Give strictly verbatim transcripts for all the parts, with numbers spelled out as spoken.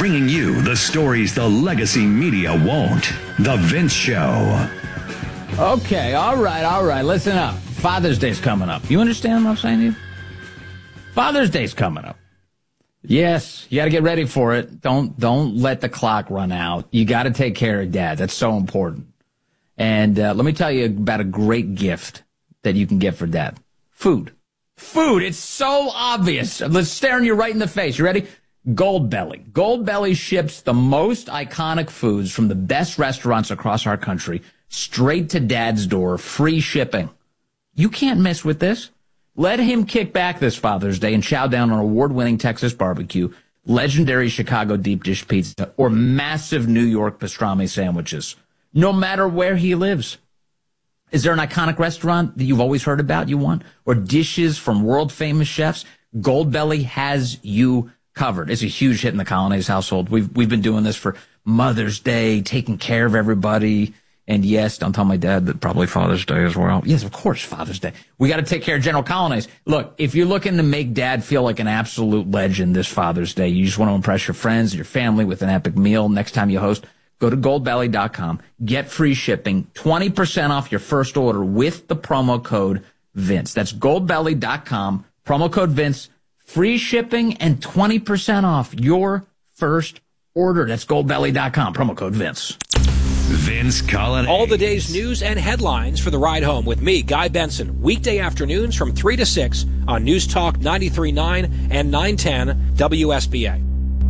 bringing you the stories the legacy media won't. The Vince Show. Okay, all right, all right. Listen up. Father's Day's coming up. You understand what I'm saying to you? Father's Day's coming up. Yes, you got to get ready for it. Don't don't let the clock run out. You got to take care of Dad. That's so important. And uh, let me tell you about a great gift that you can get for Dad. Food. Food. It's so obvious. Let's staring you right in the face. You ready? Goldbelly. Goldbelly ships the most iconic foods from the best restaurants across our country straight to Dad's door, free shipping. You can't mess with this. Let him kick back this Father's Day and chow down on award-winning Texas barbecue, legendary Chicago deep dish pizza, or massive New York pastrami sandwiches, no matter where he lives. Is there an iconic restaurant that you've always heard about you want? Or dishes from world-famous chefs? Goldbelly has you covered. It's a huge hit in the Colonnese household. We've we've been doing this for Mother's Day, taking care of everybody. And yes, don't tell my dad that probably Father's Day as well. Yes, of course, Father's Day. We got to take care of General Colonnese. Look, if you're looking to make Dad feel like an absolute legend this Father's Day, you just want to impress your friends and your family with an epic meal next time you host, go to goldbelly dot com, get free shipping, twenty percent off your first order with the promo code Vince. That's goldbelly dot com, promo code Vince, free shipping and twenty percent off your first order. That's goldbelly dot com, promo code Vince. Vince Colonnese. All the day's news and headlines for the ride home with me, Guy Benson, weekday afternoons from three to six on News Talk ninety-three point nine and nine ten W S B A.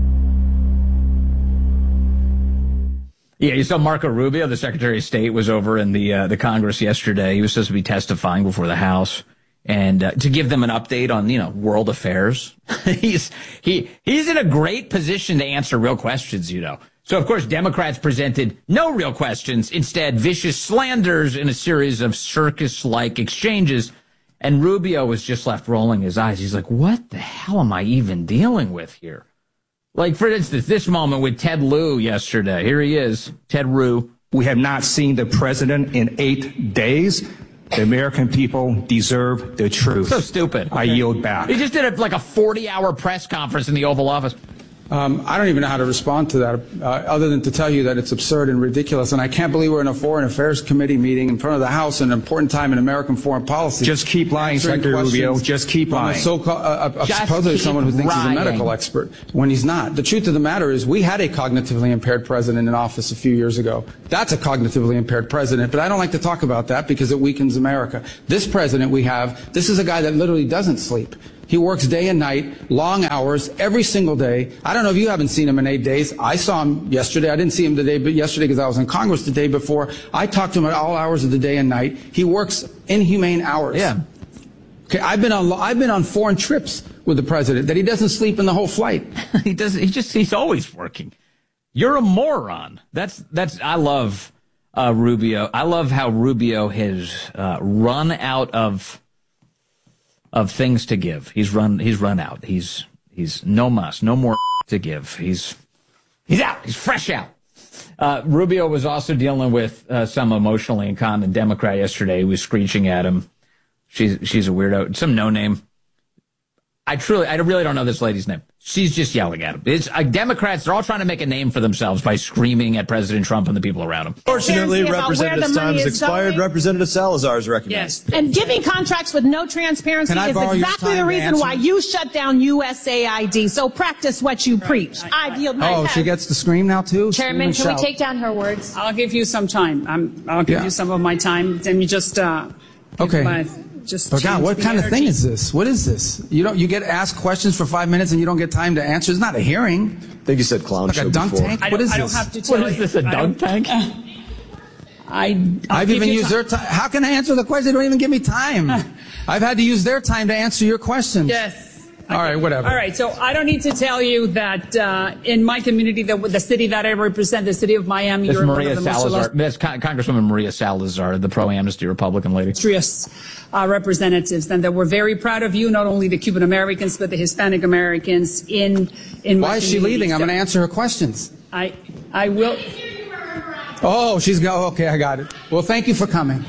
Yeah, you saw Marco Rubio, the Secretary of State, was over in the uh, the Congress yesterday. He was supposed to be testifying before the House and uh, to give them an update on, you know, world affairs. he's he he's in a great position to answer real questions, you know. So, of course, Democrats presented no real questions, instead vicious slanders in a series of circus-like exchanges. And Rubio was just left rolling his eyes. He's like, what the hell am I even dealing with here? Like, for instance, this moment with Ted Lieu yesterday. Here he is, Ted Lieu. We have not seen the president in eight days. The American people deserve the truth. So stupid. I yield back. He just did a, like a forty-hour press conference in the Oval Office. Um, I don't even know how to respond to that, uh, other than to tell you that it's absurd and ridiculous. And I can't believe we're in a Foreign Affairs Committee meeting in front of the House, an important time in American foreign policy. Just keep lying, Secretary Rubio. Just keep lying. So uh, uh, supposedly someone who thinks lying. He's a medical expert when he's not. The truth of the matter is we had a cognitively impaired president in office a few years ago. That's a cognitively impaired president, but I don't like to talk about that because it weakens America. This president we have, this is a guy that literally doesn't sleep. He works day and night, long hours, every single day. I don't know if you haven't seen him in eight days. I saw him yesterday. I didn't see him today, but yesterday because I was in Congress the day before. I talked to him at all hours of the day and night. He works inhumane hours. Yeah. Okay, I've been on I've been on foreign trips with the president that he doesn't sleep in the whole flight. he doesn't. He just he's always working. You're a moron. That's that's. I love uh, Rubio. I love how Rubio has uh, run out of. of things to give. He's run he's run out. He's he's no muss, no more to give. He's he's out. He's fresh out. Uh, Rubio was also dealing with uh, some emotionally incontinent Democrat yesterday who was screeching at him. She's she's a weirdo. Some no name. I truly I really don't know this lady's name. She's just yelling at him. It's uh, Democrats, they're all trying to make a name for themselves by screaming at President Trump and the people around him. Fortunately, Representative time has expired. Going. Representative Salazar is recognized. Yes. And giving contracts with no transparency is exactly the reason why you shut down U S A I D. So practice what you preach. I yield my Oh, head. she gets to scream now, too? Chairman, Scream can shout. we take down her words? I'll give you some time. I'm, I'll give Yeah. you some of my time. Then you just... Uh, Okay. My, just Oh God, what kind energy. of thing is this? What is this? You don't. You get asked questions for five minutes and you don't get time to answer. It's not a hearing. I think you said clown like show a dunk before. tank. I What is I this? don't have to tell What is this, a dunk tank? Uh, I, I'll I've give even you used ti- their time. How can I answer the question? They don't even give me time. I've had to use their time to answer your questions. Yes. All right, whatever. All right, so I don't need to tell you that uh, in my community, the, the city that I represent, the city of Miami, That's you're one Maria of the most Salazar. That's Con- Congresswoman Maria Salazar, the pro-amnesty Republican lady. illustrious uh, representatives, and that we're very proud of you, not only the Cuban Americans, but the Hispanic Americans in in my Why is she community. leaving? I'm So going to answer her questions. I I will. Oh, she's go. Okay, I got it. Well, thank you for coming.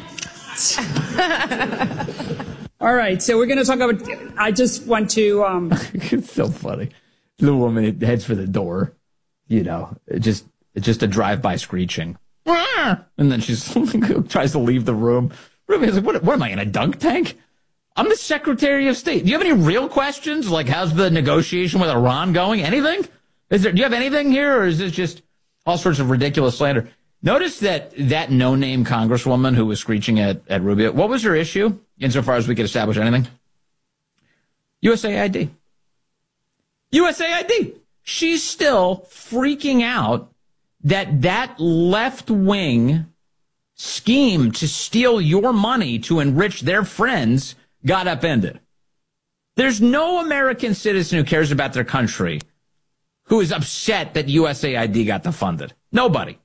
All right, so we're going to talk about. I just want to. Um, It's so funny. The woman heads for the door. you know, just just a drive-by screeching. And then she tries to leave the room. Ruby's like, what, what am I, in a dunk tank? I'm the Secretary of State. Do you have any real questions? Like, how's the negotiation with Iran going? Anything? Is there? Do you have anything here, or is this just all sorts of ridiculous slander? Notice that that no-name congresswoman who was screeching at, at Rubio, what was her issue, insofar as we could establish anything? U S A I D. U S A I D. She's still freaking out that that left-wing scheme to steal your money to enrich their friends got upended. There's no American citizen who cares about their country who is upset that U S A I D got defunded. Nobody.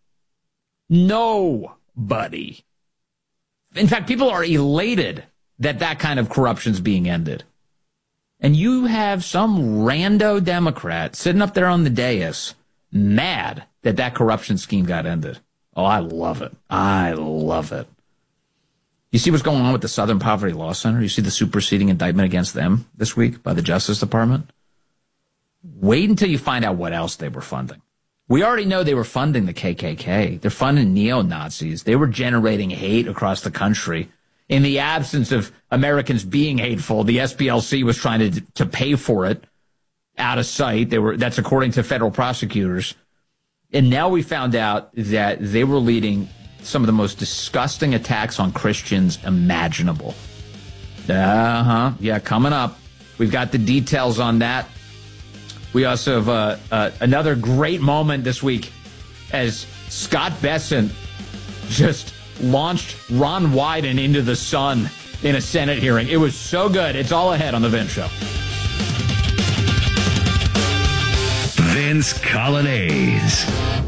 Nobody. In fact, people are elated that that kind of corruption's being ended. And you have some rando Democrat sitting up there on the dais mad that that corruption scheme got ended. Oh, I love it. I love it. You see what's going on with the Southern Poverty Law Center? You see the superseding indictment against them this week by the Justice Department? Wait until you find out what else they were funding. We already know they were funding the K K K. They're funding neo-Nazis. They were generating hate across the country. In the absence of Americans being hateful, the S P L C was trying to to pay for it out of sight. They were that's according to federal prosecutors. And now we found out that they were leading some of the most disgusting attacks on Christians imaginable. Uh-huh. Yeah, coming up. We've got the details on that. We also have uh, uh, another great moment this week as Scott Bessent just launched Ron Wyden into the sun in a Senate hearing. It was so good. It's all ahead on The Vince Show. Vince Colonnese.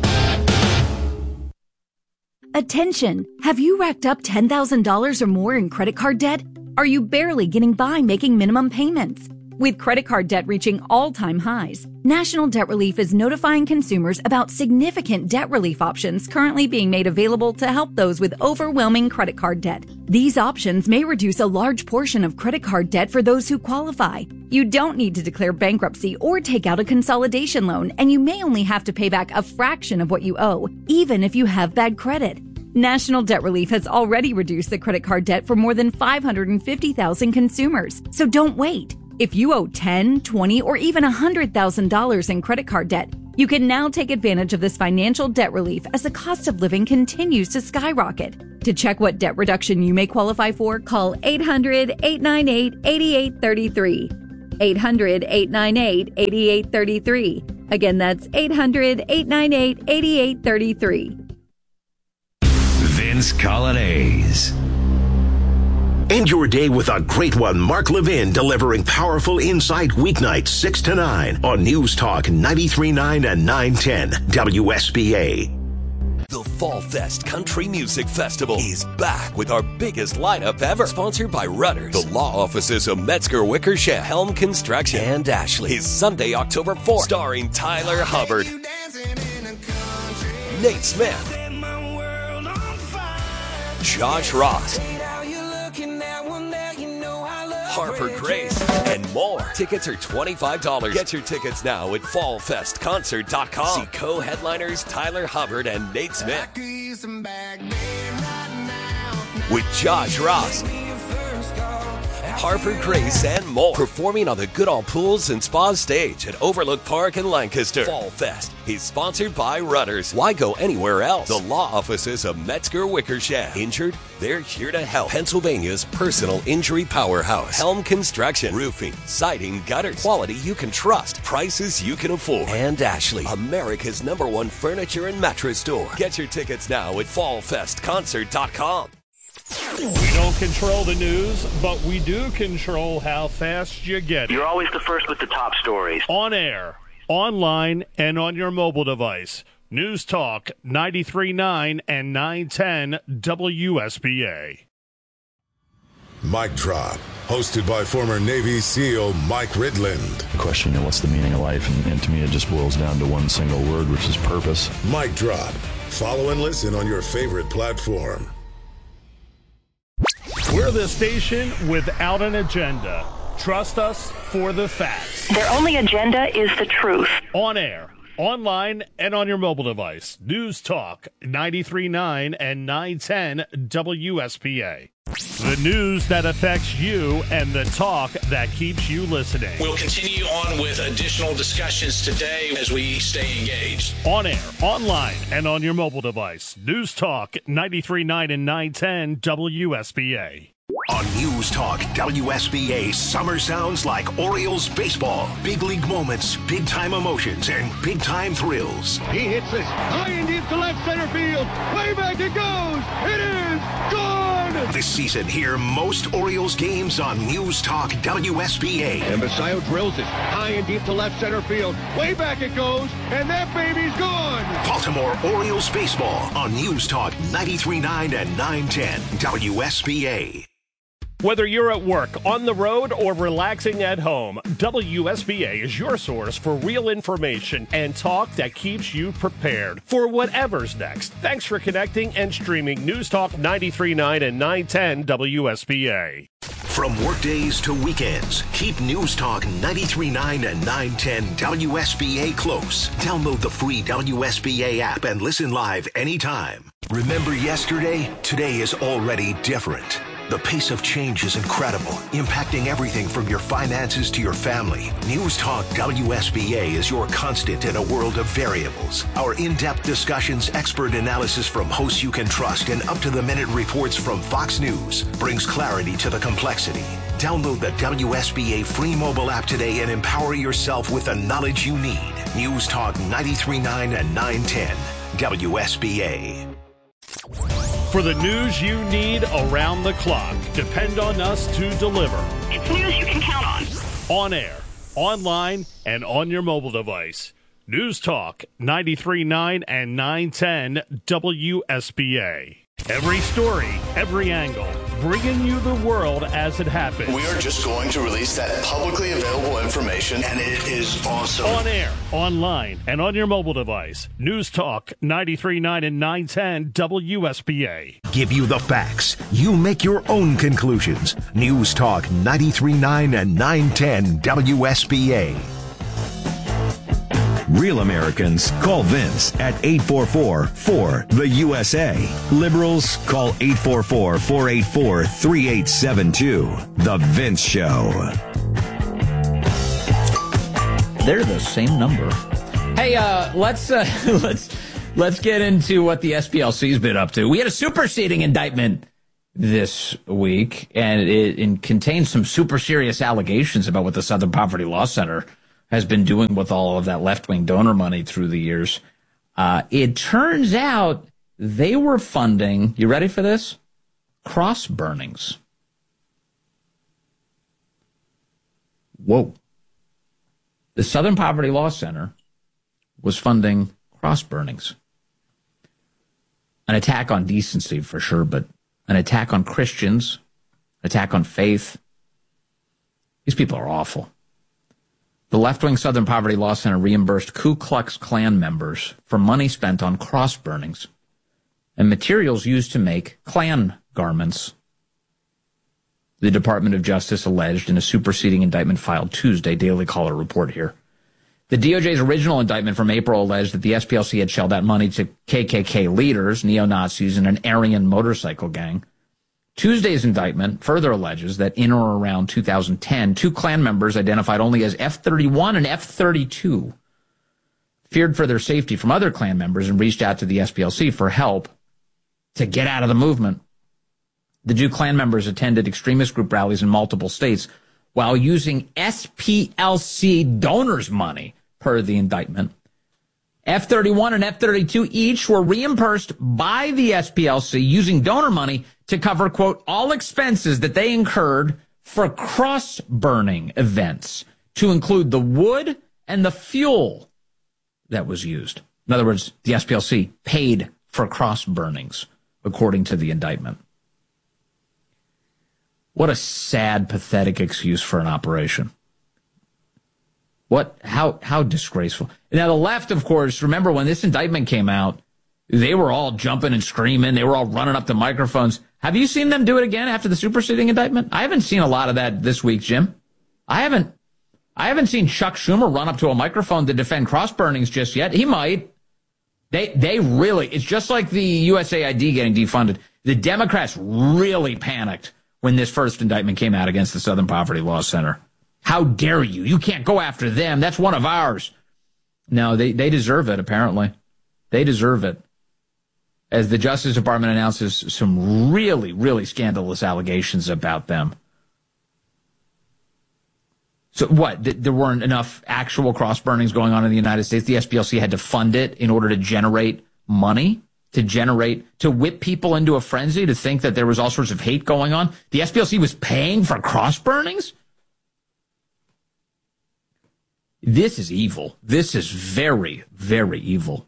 Attention! Have you racked up ten thousand dollars or more in credit card debt? Are you barely getting by making minimum payments? With credit card debt reaching all-time highs, National Debt Relief is notifying consumers about significant debt relief options currently being made available to help those with overwhelming credit card debt. These options may reduce a large portion of credit card debt for those who qualify. You don't need to declare bankruptcy or take out a consolidation loan, and you may only have to pay back a fraction of what you owe, even if you have bad credit. National Debt Relief has already reduced the credit card debt for more than five hundred fifty thousand consumers, so don't wait. If you owe ten, twenty, or even one hundred thousand dollars in credit card debt, you can now take advantage of this financial debt relief as the cost of living continues to skyrocket. To check what debt reduction you may qualify for, call eight hundred, eight nine eight, eight eight three three. eight hundred, eight nine eight, eight eight three three. Again, that's eight hundred, eight nine eight, eight eight three three. Vince Colonnese. End your day with a great one. Mark Levin delivering powerful insight weeknights six to nine on News Talk ninety-three point nine and nine ten W S B A. The Fall Fest Country Music Festival is back with our biggest lineup ever. Sponsored by Rudders, the law offices of Metzger Wickersham, Helm Construction, and Ashley. Is Sunday, October fourth, starring Tyler Hubbard, Nate Smith, Josh Ross, Harper Grace, and more. Tickets are twenty-five dollars. Get your tickets now at fall fest concert dot com. See co-headliners Tyler Hubbard and Nate Smith. With Josh Ross, Harper Grace, and more. Performing on the Goodall Pools and Spa stage at Overlook Park in Lancaster. Fall Fest is sponsored by Rudders. Why go anywhere else? The law offices of Metzger Wickersham. Injured? They're here to help. Pennsylvania's personal injury powerhouse. Helm Construction. Roofing, siding, gutters. Quality you can trust. Prices you can afford. And Ashley, America's number one furniture and mattress store. Get your tickets now at fall fest concert dot com. We don't control the news, but we do control how fast you get it. You're always the first with the top stories. On air, online, and on your mobile device. News Talk ninety-three point nine and nine ten W S B A. Mic Drop, hosted by former Navy SEAL Mike Ridland. The question, you know, what's the meaning of life? And, and to me, it just boils down to one single word, which is purpose. Mic Drop. Follow and listen on your favorite platform. We're the station without an agenda. Trust us for the facts. Their only agenda is the truth. On air, online and on your mobile device. News Talk ninety-three point nine and nine ten W S P A. The news that affects you and the talk that keeps you listening. We'll continue on with additional discussions today as we stay engaged. On air, online, and on your mobile device. News Talk ninety-three point nine and nine ten W S P A. On News Talk W S B A, summer sounds like Orioles baseball. Big league moments, big time emotions, and big time thrills. He hits this high and deep to left center field. Way back it goes. It is gone. This season, hear most Orioles games on News Talk W S B A. And Basayo drills it high and deep to left center field. Way back it goes, and that baby's gone. Baltimore Orioles baseball on News Talk ninety-three point nine and nine ten W S B A. Whether you're at work, on the road, or relaxing at home, W S B A is your source for real information and talk that keeps you prepared for whatever's next. Thanks for connecting and streaming News Talk ninety-three point nine and nine ten W S B A. From workdays to weekends, keep News Talk ninety-three point nine and nine ten W S B A close. Download the free W S B A app and listen live anytime. Remember yesterday? Today is already different. The pace of change is incredible, impacting everything from your finances to your family. News Talk W S B A is your constant in a world of variables. Our in-depth discussions, expert analysis from hosts you can trust, and up-to-the-minute reports from Fox News brings clarity to the complexity. Download the W S B A free mobile app today and empower yourself with the knowledge you need. News Talk ninety-three point nine and nine ten W S B A. For the news you need around the clock, depend on us to deliver. It's news you can count on. On air, online, and on your mobile device. News Talk ninety-three point nine and nine ten W S B A. Every story, every angle, bringing you the world as it happens. We are just going to release that publicly available information, and it is awesome. On air, online, and on your mobile device. News Talk ninety-three point nine and nine ten W S B A. Give you the facts. You make your own conclusions. News Talk ninety-three point nine and nine ten W S B A. Real Americans call Vince at eight four four, four, the U S A. Liberals call eight four four, four eight four, three eight seven two. The Vince Show. They're the same number. Hey, uh, let's uh, let's let's get into what the S P L C's been up to. We had a superseding indictment this week, and it, it contains some super serious allegations about what the Southern Poverty Law Center has been doing with all of that left-wing donor money through the years. Uh, it turns out they were funding, you ready for this? Cross burnings. Whoa. The Southern Poverty Law Center was funding cross burnings. An attack on decency for sure, but an attack on Christians, attack on faith. These people are awful. The left-wing Southern Poverty Law Center reimbursed Ku Klux Klan members for money spent on cross burnings and materials used to make Klan garments. The Department of Justice alleged in a superseding indictment filed Tuesday, Daily Caller report here. The D O J's original indictment from April alleged that the S P L C had shelled out money to K K K leaders, neo-Nazis, and an Aryan motorcycle gang. Tuesday's indictment further alleges that in or around two thousand ten, two Klan members identified only as F thirty-one and F thirty-two feared for their safety from other Klan members and reached out to the S P L C for help to get out of the movement. The two Klan members attended extremist group rallies in multiple states while using S P L C donors' money, per the indictment. F thirty-one and F thirty-two each were reimbursed by the S P L C using donor money to cover, quote, all expenses that they incurred for cross-burning events, to include the wood and the fuel that was used. In other words, the S P L C paid for cross-burnings, according to the indictment. What a sad, pathetic excuse for an operation. What, how, how disgraceful. Now, the left, of course, remember when this indictment came out, they were all jumping and screaming. They were all running up to microphones. Have you seen them do it again after the superseding indictment? I haven't seen a lot of that this week, Jim. I haven't. I haven't seen Chuck Schumer run up to a microphone to defend cross burnings just yet. He might. They they really, it's just like the U S A I D getting defunded. The Democrats really panicked when this first indictment came out against the Southern Poverty Law Center. How dare you? You can't go after them. That's one of ours. No, they, they deserve it, apparently. They deserve it. As the Justice Department announces some really, really scandalous allegations about them. So what, th- there weren't enough actual cross burnings going on in the United States? The S P L C had to fund it in order to generate money, to generate, to whip people into a frenzy, to think that there was all sorts of hate going on? The S P L C was paying for cross burnings? This is evil. This is very, very evil.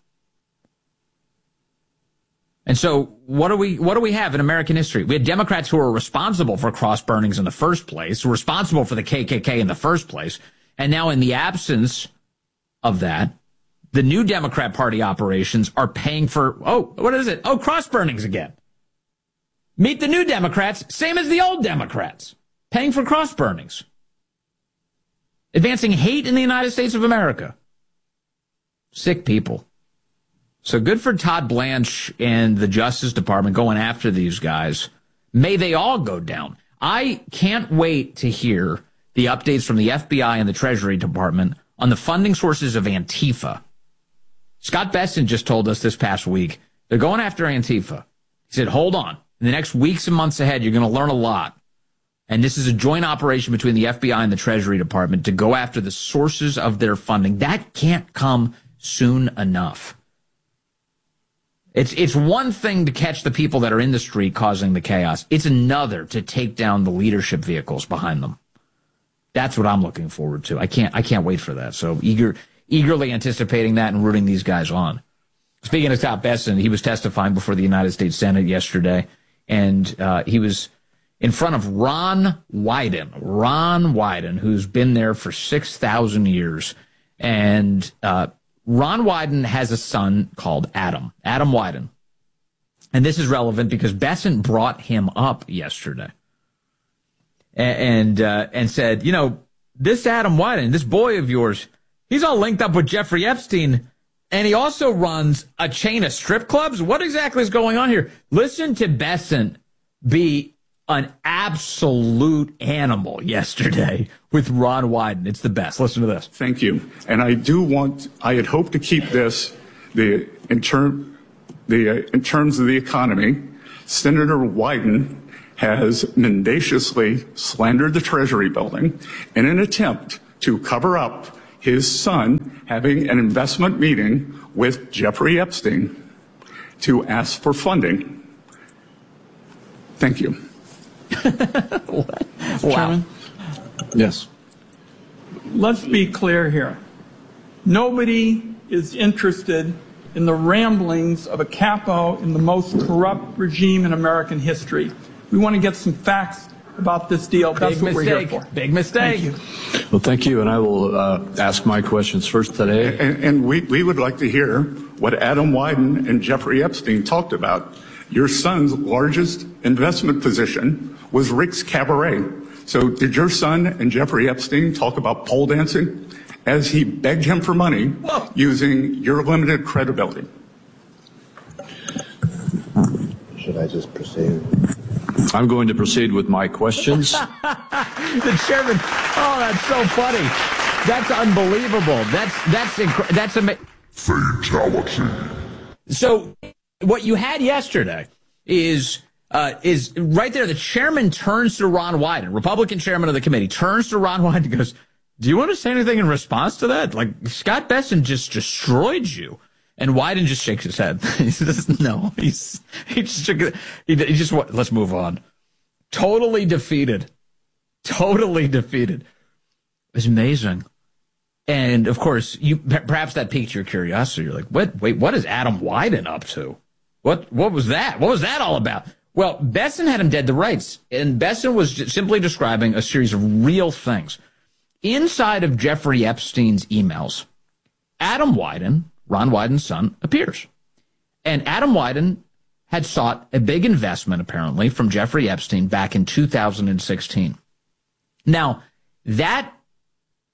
And so what do we what do we have in American history? We had Democrats who were responsible for cross burnings in the first place, who were responsible for the K K K in the first place. And now in the absence of that, the new Democrat Party operations are paying for, oh, what is it? Oh, cross burnings again. Meet the new Democrats, same as the old Democrats, paying for cross burnings. Advancing hate in the United States of America. Sick people. So good for Todd Blanche and the Justice Department going after these guys. May they all go down. I can't wait to hear the updates from the F B I and the Treasury Department on the funding sources of Antifa. Scott Besson just told us this past week they're going after Antifa. He said, hold on. In the next weeks and months ahead, you're going to learn a lot. And this is a joint operation between the F B I and the Treasury Department to go after the sources of their funding. That can't come soon enough. It's it's one thing to catch the people that are in the street causing the chaos. It's another to take down the leadership vehicles behind them. That's what I'm looking forward to. I can't I can't wait for that. So eager eagerly anticipating that and rooting these guys on. Speaking of Scott Besson, he was testifying before the United States Senate yesterday, and uh, he was in front of Ron Wyden. Ron Wyden, who's been there for six thousand years, and uh Ron Wyden has a son called Adam, Adam Wyden. And this is relevant because Besson brought him up yesterday and uh, and said, you know, this Adam Wyden, this boy of yours, he's all linked up with Jeffrey Epstein, and he also runs a chain of strip clubs. What exactly is going on here? Listen to Besson be an absolute animal yesterday with Ron Wyden. It's the best. Listen to this. Thank you. And I do want, I had hoped to keep this, the, in, term, the, uh, in terms of the economy, Senator Wyden has mendaciously slandered the Treasury building in an attempt to cover up his son having an investment meeting with Jeffrey Epstein to ask for funding. Thank you. Wow. Chairman? Yes. Let's be clear here. Nobody is interested in the ramblings of a capo in the most corrupt regime in American history. We want to get some facts about this deal. That's Big what mistake. we're here for. Big mistake. Thank you. Well, thank you, and I will uh, ask my questions first today. And, and we, we would like to hear what Adam Wyden and Jeffrey Epstein talked about. Your son's largest investment position was Rick's Cabaret. So did your son and Jeffrey Epstein talk about pole dancing as he begged him for money Whoa. using your limited credibility? Should I just proceed? I'm going to proceed with my questions. The chairman, oh, that's so funny. That's unbelievable. That's, that's, inc- that's amazing. Fatality. So what you had yesterday is uh, is right there. The chairman turns to Ron Wyden, Republican chairman of the committee, turns to Ron Wyden and goes, do you want to say anything in response to that? Like, Scott Besson just destroyed you. And Wyden just shakes his head. He says, no. He's, he just, he, he just, let's move on. Totally defeated. Totally defeated. It's amazing. And, of course, you perhaps that piqued your curiosity. You're like, what? Wait, what is Adam Wyden up to? What What was that? What was that all about? Well, Besson had him dead to rights. And Besson was simply describing a series of real things. Inside of Jeffrey Epstein's emails, Adam Wyden, Ron Wyden's son, appears. And Adam Wyden had sought a big investment, apparently, from Jeffrey Epstein back in two thousand sixteen. Now, that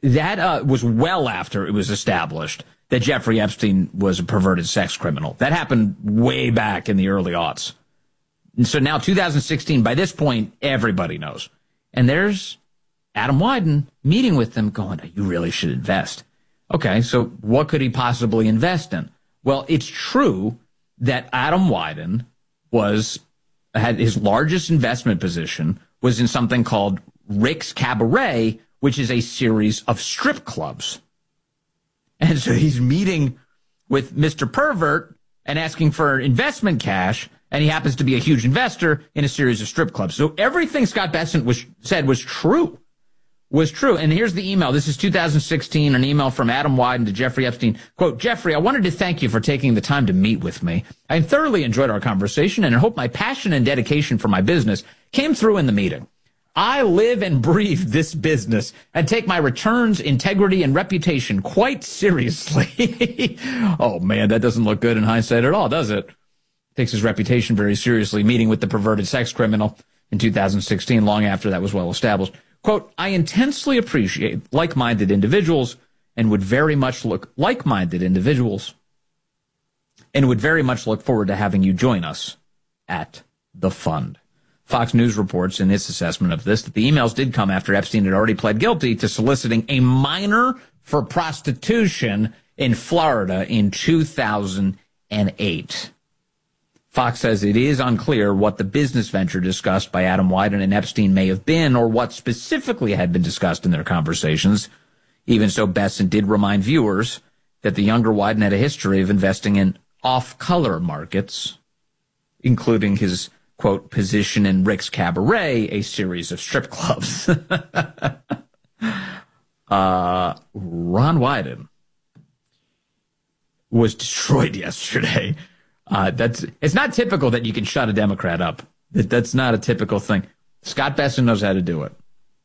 that uh, was well after it was established that Jeffrey Epstein was a perverted sex criminal. That happened way back in the early aughts. And so now two thousand sixteen, by this point, everybody knows. And there's Adam Wyden meeting with them going, you really should invest. Okay, so what could he possibly invest in? Well, it's true that Adam Wyden was had his largest investment position was in something called Rick's Cabaret, which is a series of strip clubs. And so he's meeting with Mister Pervert and asking for investment cash, and he happens to be a huge investor in a series of strip clubs. So everything Scott Bessent was said was true. Was true. And here's the email. This is two thousand sixteen, an email from Adam Wyden to Jeffrey Epstein. Quote, Jeffrey, I wanted to thank you for taking the time to meet with me. I thoroughly enjoyed our conversation, and I hope my passion and dedication for my business came through in the meeting. I live and breathe this business and take my returns, integrity, and reputation quite seriously. Oh, man, that doesn't look good in hindsight at all, does it? Takes his reputation very seriously, meeting with the perverted sex criminal in two thousand sixteen, long after that was well established. Quote, I intensely appreciate like-minded individuals and would very much look like-minded individuals and would very much look forward to having you join us at the fund. Fox News reports in its assessment of this that the emails did come after Epstein had already pled guilty to soliciting a minor for prostitution in Florida in two thousand eight. Fox says it is unclear what the business venture discussed by Adam Wyden and Epstein may have been or what specifically had been discussed in their conversations. Even so, Bessent did remind viewers that the younger Wyden had a history of investing in off-color markets, including his, quote, position in Rick's Cabaret, a series of strip clubs. uh, Ron Wyden was destroyed yesterday. Uh, that's it's not typical that you can shut a Democrat up. That, that's not a typical thing. Scott Bessent knows how to do it.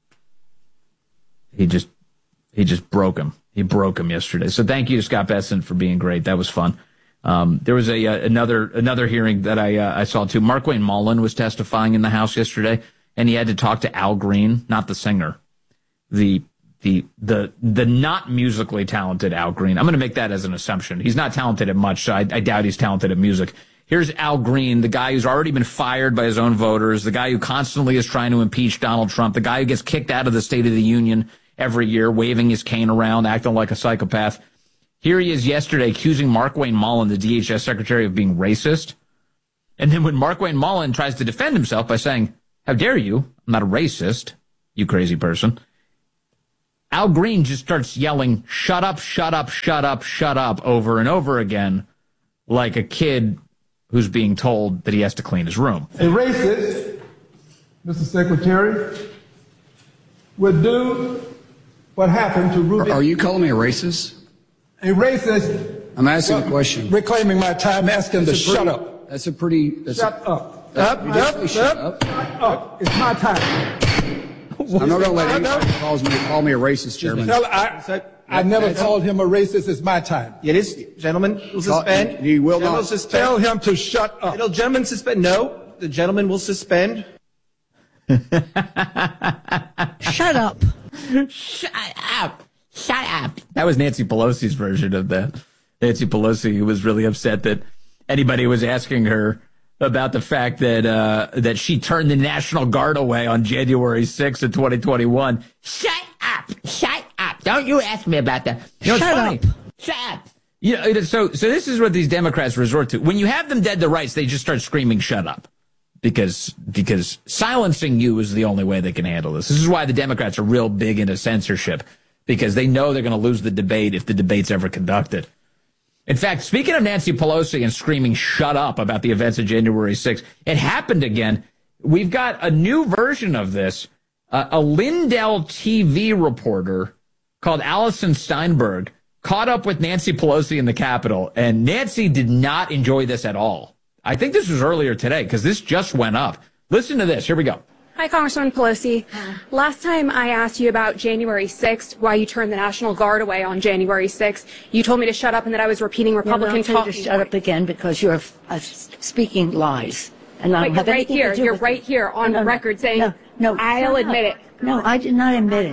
He just he just broke him. He broke him yesterday. So thank you to Scott Bessent for being great. That was fun. Um, there was a uh, another another hearing that I uh, I saw too. Markwayne Mullin was testifying in the House yesterday, and he had to talk to Al Green, not the singer, the the the the not musically talented Al Green. I'm going to make that as an assumption. He's not talented at much, so I, I doubt he's talented at music. Here's Al Green, the guy who's already been fired by his own voters, the guy who constantly is trying to impeach Donald Trump, the guy who gets kicked out of the State of the Union every year, waving his cane around, acting like a psychopath. Here he is yesterday accusing Markwayne Mullin, the D H S secretary, of being racist. And then when Markwayne Mullin tries to defend himself by saying, how dare you? I'm not a racist, you crazy person. Al Green just starts yelling, shut up, shut up, shut up, shut up, over and over again, like a kid who's being told that he has to clean his room. A racist, Mister Secretary, would do what happened to Ruby. Are you calling me a racist? A racist. I'm asking well, a question. Reclaiming my time, asking him to shut pretty, up. That's a pretty... That's shut a, up. That's Up, up, shut up, up. up. It's my time. I'm not going to let anybody calls me, call me a racist, Chairman. Tell, I, I never called him a racist. It's my time. It is, gentlemen, will suspend. You will not. Suspend. Tell him to shut up. It'll, gentlemen, suspend. No, the gentleman will suspend. Shut up. Shut up. Shut up. That was Nancy Pelosi's version of that. Nancy Pelosi, who was really upset that anybody was asking her about the fact that uh, that she turned the National Guard away on January sixth of twenty twenty-one. Shut up! Shut up! Don't you ask me about that. You know, Shut up! Shut up! You know, so so this is what these Democrats resort to. When you have them dead to rights, they just start screaming, "Shut up!" Because because silencing you is the only way they can handle this. This is why the Democrats are real big into censorship, because they know they're going to lose the debate if the debate's ever conducted. In fact, speaking of Nancy Pelosi and screaming shut up about the events of January sixth, it happened again. We've got a new version of this. Uh, a Lindell T V reporter called Allison Steinberg caught up with Nancy Pelosi in the Capitol, and Nancy did not enjoy this at all. I think this was earlier today because this just went up. Listen to this. Here we go. Hi, Congresswoman Pelosi. Last time I asked you about January sixth, why you turned the National Guard away on January sixth, you told me to shut up and that I was repeating Republican talk. to shut up again because you're uh, speaking lies. And I Wait, you're right here. You're right here on no, record saying, no, no, I'll admit up. it. No, I did not admit it.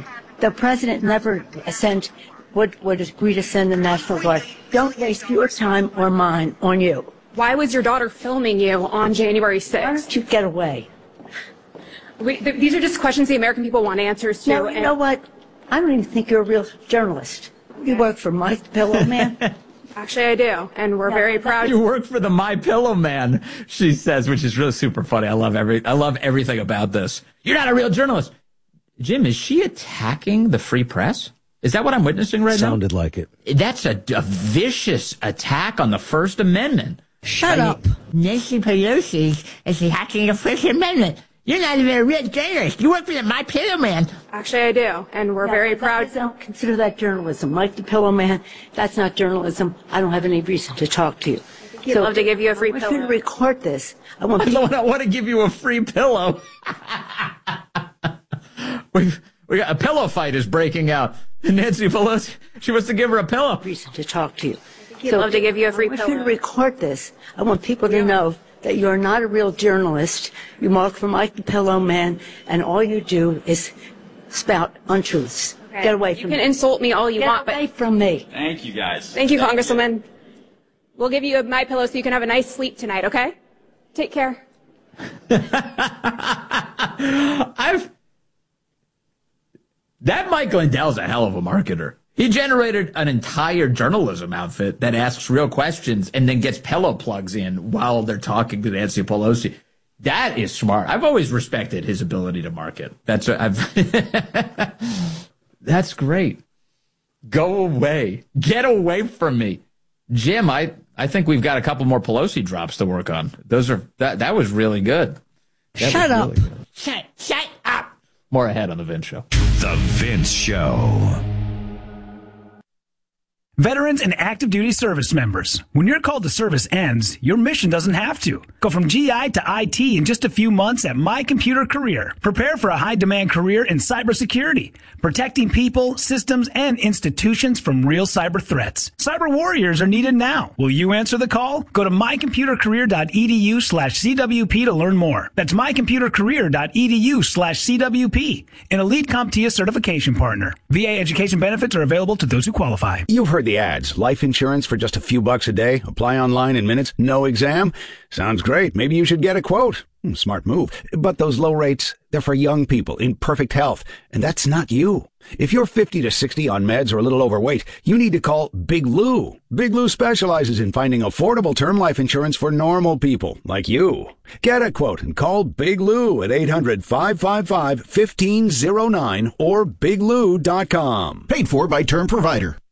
The president never sent, would, would agree to send the National Guard. Don't waste your time or mine on you. Why was your daughter filming you on January sixth? Why don't you get away? We, th- these are just questions the American people want answers to. No, you know what? I don't even think you're a real journalist. You work for My Pillow Man. Actually, I do, and we're no, very proud. You work for the My Pillow Man, she says, which is really super funny. I love every, I love everything about this. You're not a real journalist. Jim, is she attacking the free press? Is that what I'm witnessing right Sounded now? like it. That's a, a vicious attack on the First Amendment. Shut I up. Nancy Pelosi is attacking the First Amendment. You're not even a real journalist. You work for the My Pillow Man. Actually, I do, and we're no, very that, proud. I don't consider that journalism. Mike the Pillow Man, that's not journalism. I don't have any reason to talk to you. He'd love to give you a free I pillow. want you to record this. I want I don't I want to give you a free pillow. We've, we got a pillow fight is breaking out. Nancy Pelosi, she wants to give her a pillow. Reason to talk to you. He'd so, love to give you a free I want pillow. you to record this. I want people to know that you're not a real journalist. You mark for Mike the Pillow Man, and all you do is spout untruths. Okay. Get away from me. You can insult me all you Get want, away but from me. Thank you, guys. Thank you, Congresswoman. We'll give you a My Pillow so you can have a nice sleep tonight, okay? Take care. I've that Mike Lindell's a hell of a marketer. He generated an entire journalism outfit that asks real questions and then gets pillow plugs in while they're talking to Nancy Pelosi. That is smart. I've always respected his ability to market. That's a, I've that's great. Go away. Get away from me. Jim, I, I think we've got a couple more Pelosi drops to work on. Those are that that was really good. That shut up. Really good. Shut shut up. More ahead on the Vince Show. The Vince Show. Veterans and active duty service members, when your call to service ends, your mission doesn't have to. Go from G I to I T in just a few months at My Computer Career. Prepare for a high-demand career in cybersecurity, protecting people, systems, and institutions from real cyber threats. Cyber warriors are needed now. Will you answer the call? Go to mycomputercareer.edu slash CWP to learn more. That's mycomputercareer.edu slash CWP, an elite CompTIA certification partner. V A education benefits are available to those who qualify. You've heard the ads. Life insurance for just a few bucks a day. Apply online in minutes. No exam. Sounds great. Maybe you should get a quote. Hmm, smart move. But those low rates, they're for young people in perfect health. And that's not you. If you're fifty to sixty on meds or a little overweight, you need to call Big Lou. Big Lou specializes in finding affordable term life insurance for normal people like you. Get a quote and call Big Lou at eight hundred, five five five, one five zero nine or big lou dot com. Paid for by Term Provider.